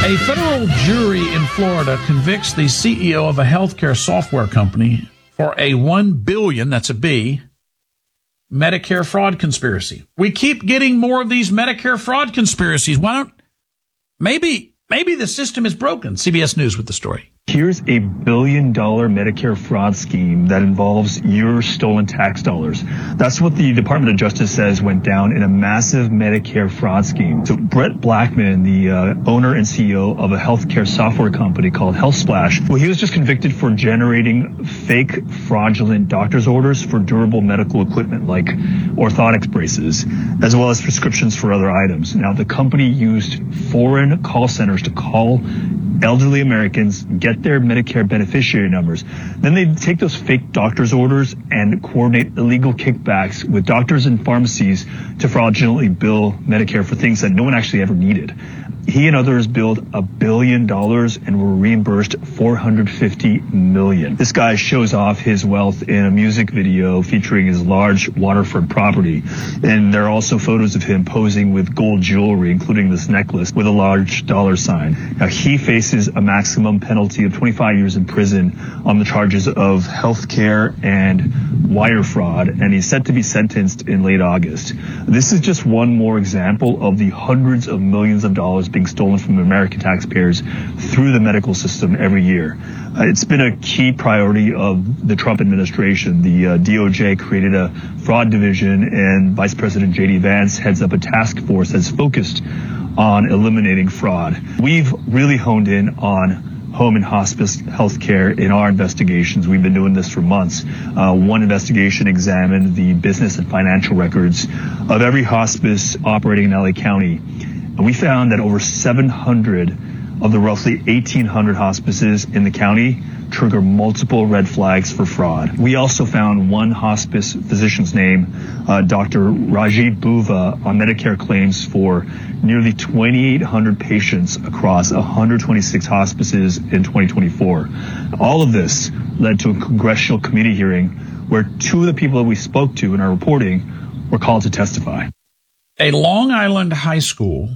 A federal jury in Florida convicts the CEO of a healthcare software company for a $1 billion, that's a B, Medicare fraud conspiracy. We keep getting more of these Medicare fraud conspiracies. Why don't, maybe the system is broken. CBS News with the story. Here's a $1 billion Medicare fraud scheme that involves your stolen tax dollars. That's what the Department of Justice says went down in a massive Medicare fraud scheme. So Brett Blackman, the owner and CEO of a healthcare software company called HealthSplash, well, he was just convicted for generating fake fraudulent doctor's orders for durable medical equipment like orthotics braces, as well as prescriptions for other items. Now, the company used foreign call centers to call elderly Americans, get their Medicare beneficiary numbers. Then they take those fake doctor's orders and coordinate illegal kickbacks with doctors and pharmacies to fraudulently bill Medicare for things that no one actually ever needed. He and others billed $1 billion and were reimbursed $450 million. This guy shows off his wealth in a music video featuring his large waterfront property. And there are also photos of him posing with gold jewelry, including this necklace with a large dollar sign. Now, he faces a maximum penalty of 25 years in prison on the charges of healthcare and wire fraud, and he's set to be sentenced in late August. This is just one more example of the hundreds of millions of dollars being stolen from American taxpayers through the medical system every year. It's been a key priority of the Trump administration. The DOJ created a fraud division, and Vice President J.D. Vance heads up a task force that's focused on eliminating fraud. We've really honed in on home and hospice healthcare in our investigations. We've been doing this for months. One investigation examined the business and financial records of every hospice operating in LA County. And we found that over 700 of the roughly 1,800 hospices in the county trigger multiple red flags for fraud. We also found one hospice physician's name, Dr. Rajiv Buva, on Medicare claims for nearly 2,800 patients across 126 hospices in 2024. All of this led to a congressional committee hearing where two of the people that we spoke to in our reporting were called to testify. A Long Island high school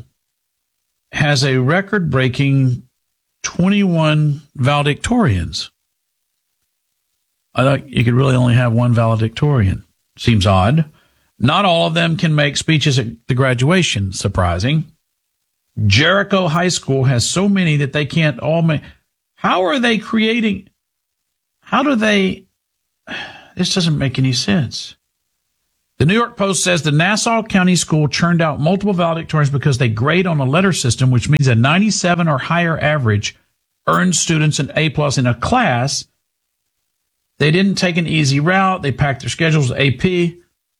has a record-breaking 21 valedictorians. I thought you could really only have one valedictorian. Seems odd. Not all of them can make speeches at the graduation. Surprising. Jericho High School has so many that they can't all make. How are they creating? How do they? This doesn't make any sense. The New York Post says the Nassau County School churned out multiple valedictorians because they grade on a letter system, which means a 97 or higher average earns students an A+ in a class. They didn't take an easy route. They packed their schedules with AP.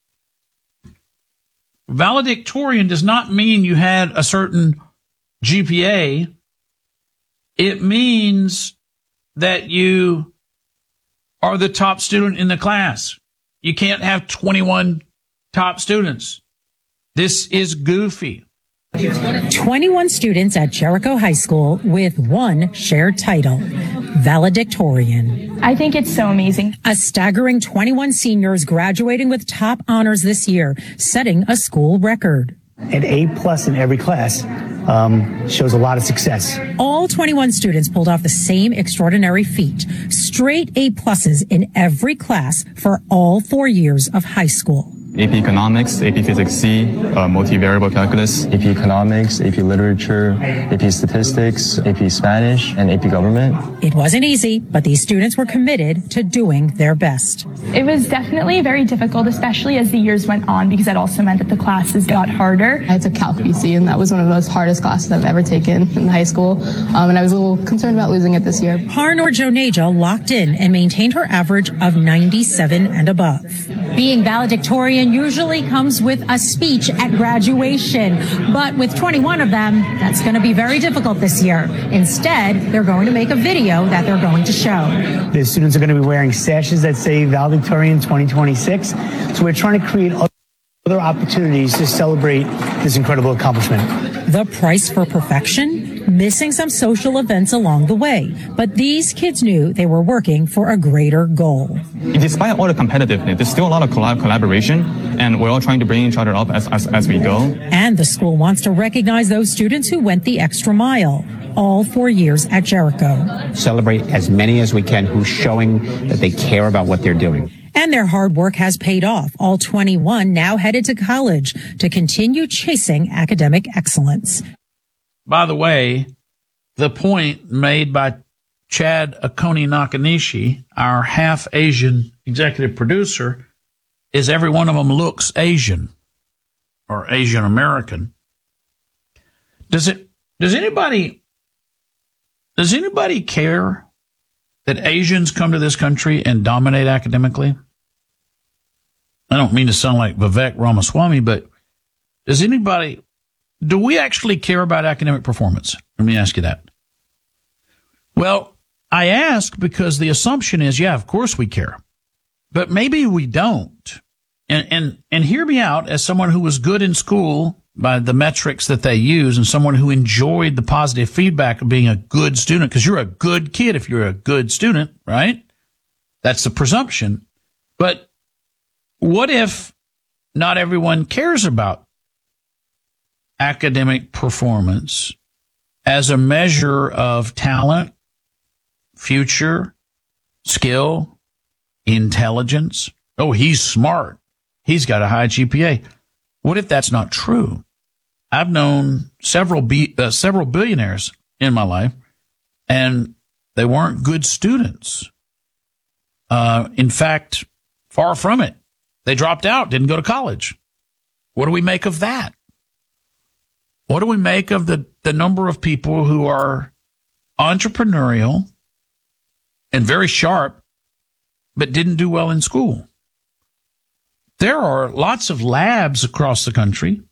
Valedictorian does not mean you had a certain GPA. It means that you are the top student in the class. You can't have 21 top students. This is goofy. 21 students at Jericho High School with one shared title, valedictorian. I think it's so amazing. A staggering 21 seniors graduating with top honors this year, setting a school record. An A+ in every class shows a lot of success. All 21 students pulled off the same extraordinary feat, straight A+ in every class for all 4 years of high school. AP Economics, AP Physics C, Multivariable Calculus, AP Economics, AP Literature, AP Statistics, AP Spanish, and AP Government. It wasn't easy, but these students were committed to doing their best. It was definitely very difficult, especially as the years went on, because that also meant that the classes got harder. I took Calc BC, and that was one of the most hardest classes I've ever taken in high school, and I was a little concerned about losing it this year. Harnor Joneja locked in and maintained her average of 97 and above. Being valedictorian usually comes with a speech at graduation, but with 21 of them, that's going to be very difficult this year. Instead, they're going to make a video that they're going to show. The students are going to be wearing sashes that say valedictorian 2026, so we're trying to create other opportunities to celebrate this incredible accomplishment. The price for perfection? Missing some social events along the way, but these kids knew they were working for a greater goal. Despite all the competitiveness, there's still a lot of collaboration, and we're all trying to bring each other up as we go. And the school wants to recognize those students who went the extra mile. All 4 years at Jericho. Celebrate as many as we can who's showing that they care about what they're doing. And their hard work has paid off. All 21 now headed to college to continue chasing academic excellence. By the way, the point made by Chad Akoni Nakanishi, our half Asian executive producer, is every one of them looks Asian or Asian American. Does anybody care that Asians come to this country and dominate academically? I don't mean to sound like Vivek Ramaswamy, but do we actually care about academic performance? Let me ask you that. Well, I ask because the assumption is, yeah, of course we care, but maybe we don't. And hear me out as someone who was good in school by the metrics that they use, and someone who enjoyed the positive feedback of being a good student, because you're a good kid if you're a good student, right? That's the presumption. But what if not everyone cares about academic performance as a measure of talent, future, skill, intelligence? Oh, he's smart. He's got a high GPA. What if that's not true? I've known several billionaires in my life, and they weren't good students. In fact, far from it. They dropped out, didn't go to college. What do we make of that? What do we make of the number of people who are entrepreneurial and very sharp, but didn't do well in school? There are lots of labs across the country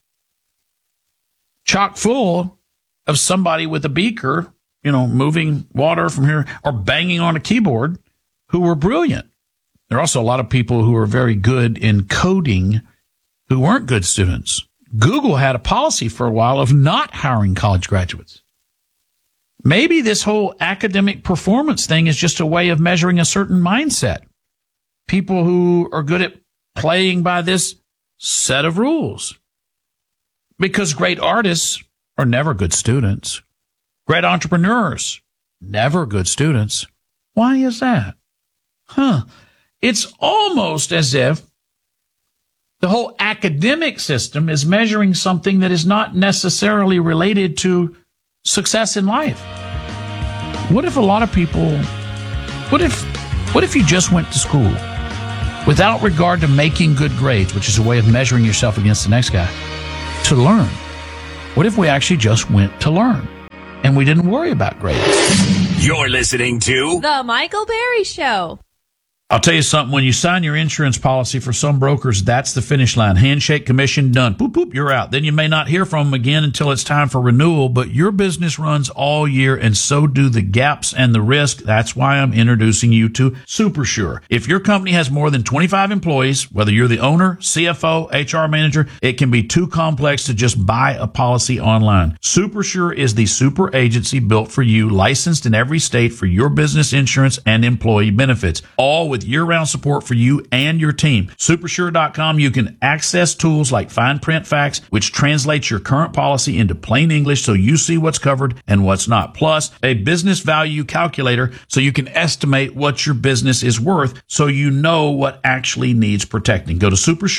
chock full of somebody with a beaker, moving water from here or banging on a keyboard, who were brilliant. There are also a lot of people who are very good in coding who weren't good students. Google had a policy for a while of not hiring college graduates. Maybe this whole academic performance thing is just a way of measuring a certain mindset. People who are good at playing by this set of rules. Because great artists are never good students. Great entrepreneurs, never good students. Why is that? It's almost as if the whole academic system is measuring something that is not necessarily related to success in life. What if a lot of people, what if you just went to school without regard to making good grades, which is a way of measuring yourself against the next guy, to learn? What if we actually just went to learn and we didn't worry about grades? You're listening to The Michael Berry Show. I'll tell you something. When you sign your insurance policy, for some brokers, that's the finish line. Handshake, commission, done. Boop, boop, you're out. Then you may not hear from them again until it's time for renewal, but your business runs all year, and so do the gaps and the risk. That's why I'm introducing you to SuperSure. If your company has more than 25 employees, whether you're the owner, CFO, HR manager, it can be too complex to just buy a policy online. SuperSure is the super agency built for you, licensed in every state for your business insurance and employee benefits, all with year-round support for you and your team. Supersure.com, you can access tools like Fine Print Facts, which translates your current policy into plain English so you see what's covered and what's not. Plus, a business value calculator so you can estimate what your business is worth so you know what actually needs protecting. Go to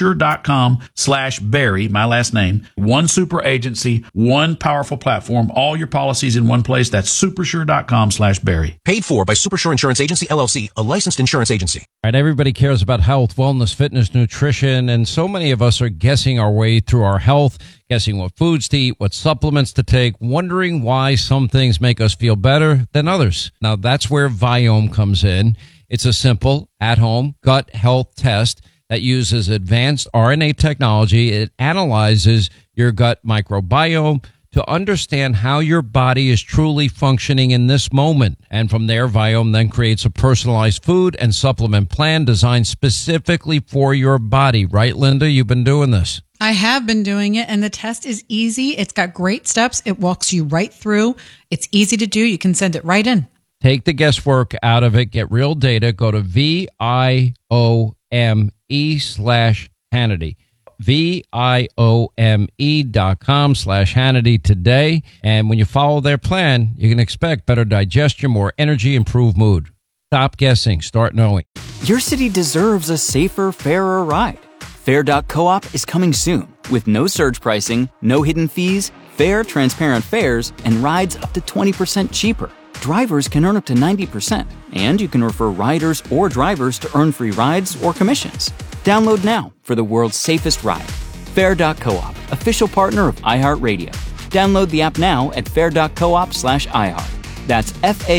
supersure.com/Barry, my last name. One super agency, one powerful platform, all your policies in one place. That's supersure.com/Barry. Paid for by Supersure Insurance Agency, LLC, a licensed insurance agency. All right, everybody cares about health, wellness, fitness, nutrition, and so many of us are guessing our way through our health, guessing what foods to eat, what supplements to take, wondering why some things make us feel better than others. Now, that's where Viome comes in. It's a simple, at-home gut health test that uses advanced RNA technology. It analyzes your gut microbiome to understand how your body is truly functioning in this moment. And from there, Viome then creates a personalized food and supplement plan designed specifically for your body. Right, Linda? You've been doing this. I have been doing it, and the test is easy. It's got great steps. It walks you right through. It's easy to do. You can send it right in. Take the guesswork out of it. Get real data. Go to VIOME/Hannity. VIOME.com/Hannity today. And when you follow their plan, you can expect better digestion, more energy, improved mood. Stop guessing. Start knowing. Your city deserves a safer, fairer ride. Fair.coop is coming soon with no surge pricing, no hidden fees, fair, transparent fares, and rides up to 20% cheaper. Drivers can earn up to 90%, and you can refer riders or drivers to earn free rides or commissions. Download now for the world's safest ride. Fair.coop, official partner of iHeartRadio. Download the app now at fair.coop/iHeart. That's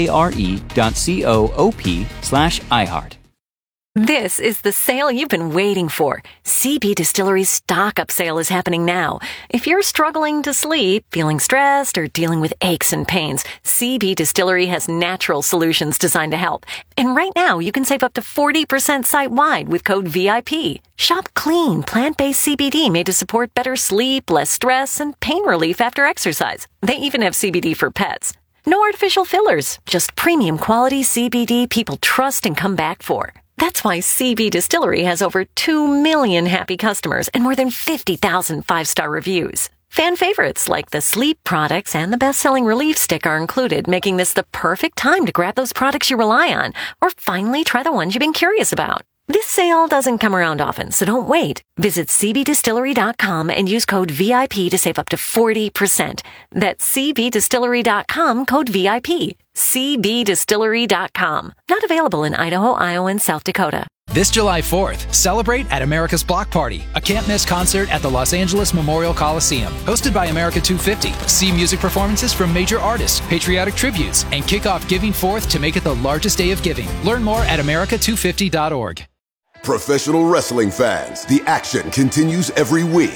FARE.coop/iHeart. This is the sale you've been waiting for. CB Distillery's stock up sale is happening now. If you're struggling to sleep, feeling stressed, or dealing with aches and pains, CB Distillery has natural solutions designed to help. And right now, you can save up to 40% site-wide with code VIP. Shop clean, plant-based CBD made to support better sleep, less stress, and pain relief after exercise. They even have CBD for pets. No artificial fillers, just premium quality CBD people trust and come back for. That's why CB Distillery has over 2 million happy customers and more than 50,000 five-star reviews. Fan favorites like the sleep products and the best-selling relief stick are included, making this the perfect time to grab those products you rely on or finally try the ones you've been curious about. This sale doesn't come around often, so don't wait. Visit cbdistillery.com and use code VIP to save up to 40%. That's cbdistillery.com, code VIP. cbdistillery.com. Not available in Idaho, Iowa, and South Dakota. This July 4th, celebrate at America's Block Party, a can't-miss concert at the Los Angeles Memorial Coliseum. Hosted by America 250, see music performances from major artists, patriotic tributes, and kick off Giving Forth to make it the largest day of giving. Learn more at america250.org. Professional wrestling fans, the action continues every week.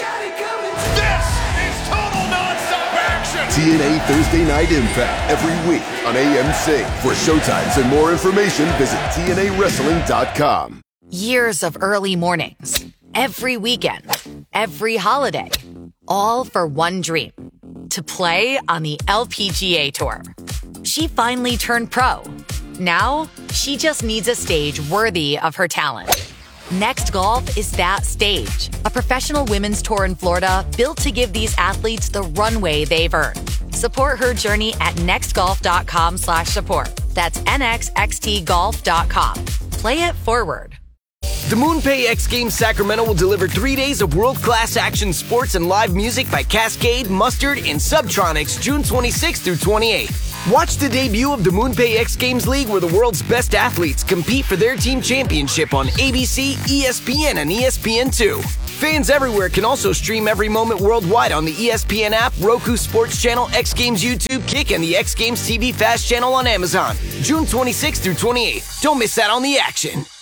This is total non-stop action! TNA Thursday Night Impact every week on AMC. For showtimes and more information, visit TNAWrestling.com. Years of early mornings, every weekend, every holiday, all for one dream, to play on the LPGA Tour. She finally turned pro. Now, she just needs a stage worthy of her talent. Next Golf is that stage, a professional women's tour in Florida built to give these athletes the runway they've earned. Support her journey at nextgolf.com/support. That's nxxtgolf.com. Play it forward. The MoonPay X Games Sacramento will deliver 3 days of world-class action sports and live music by Cascade, Mustard, and Subtronics June 26th through 28th. Watch the debut of the MoonPay X Games League, where the world's best athletes compete for their team championship on ABC, ESPN, and ESPN2. Fans everywhere can also stream every moment worldwide on the ESPN app, Roku Sports Channel, X Games YouTube, Kick, and the X Games TV Fast channel on Amazon. June 26th through 28th. Don't miss out on the action.